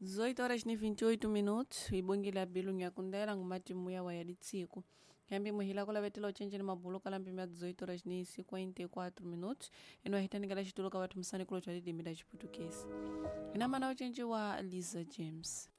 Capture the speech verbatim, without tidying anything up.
dezoito horas e vinte e oito minutos ibongela bilu nyakundera ngumati muya wa yadi tsiku kambi muhila kula vetela uchenjeni mabulu kala mpimya dezoito horas ni cinquenta e quatro minutos ino hitani kala chitulo ka watu msani kulo twalidi mida chiputukesi ina mana uchenji wa Liza James.